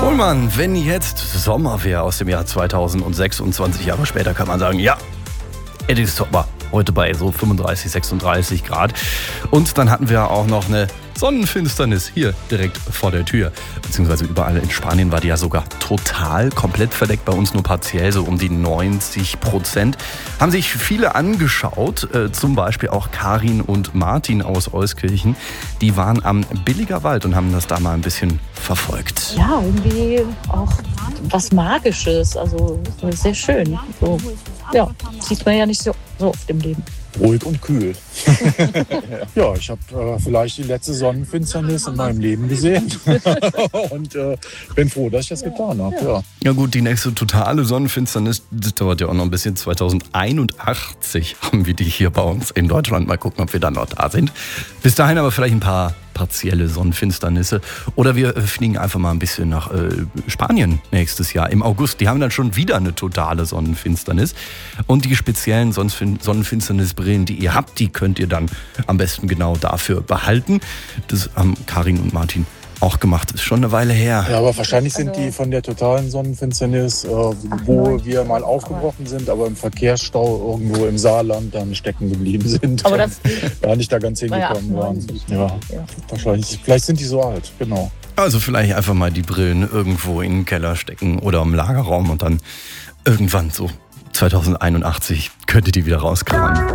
Pohlmann, wenn jetzt Sommer wäre aus dem Jahr 2026 Jahre später, kann man sagen, ja, es ist Sommer. Heute bei so 35, 36 Grad. Und dann hatten wir auch noch eine Sonnenfinsternis hier direkt vor der Tür. Beziehungsweise überall in Spanien war die ja sogar total komplett verdeckt. Bei uns nur partiell, so um die 90%. Haben sich viele angeschaut, zum Beispiel auch Karin und Martin aus Euskirchen. Die waren am Billiger-Wald und haben das da mal ein bisschen verfolgt. Ja, irgendwie auch was Magisches, also sehr schön. So, ja, sieht man ja nicht so oft im Leben. Ruhig und kühl. Ja, ich habe vielleicht die letzte Sonnenfinsternis in meinem Leben gesehen und bin froh, dass ich das getan habe. Ja. Ja gut, die nächste totale Sonnenfinsternis, das dauert ja auch noch ein bisschen. 2081 haben wir die hier bei uns in Deutschland. Mal gucken, ob wir dann noch da sind. Bis dahin aber vielleicht ein paar partielle Sonnenfinsternisse. Oder wir fliegen einfach mal ein bisschen nach Spanien nächstes Jahr im August. Die haben dann schon wieder eine totale Sonnenfinsternis. Und die speziellen Sonnenfinsternisbrillen, die ihr habt, die könnt ihr dann am besten genau dafür behalten. Das haben Karin und Martin auch gemacht. Ist schon eine Weile her. Ja, aber wahrscheinlich sind die von der totalen Sonnenfinsternis, wo wir mal aufgebrochen sind, aber im Verkehrsstau irgendwo im Saarland dann stecken geblieben sind. Aber das gar nicht da ganz hingekommen waren. Ja, wahrscheinlich. Vielleicht sind die so alt, genau. Also vielleicht einfach mal die Brillen irgendwo in den Keller stecken oder im Lagerraum und dann irgendwann so 2081 könnt ihr die wieder rauskramen.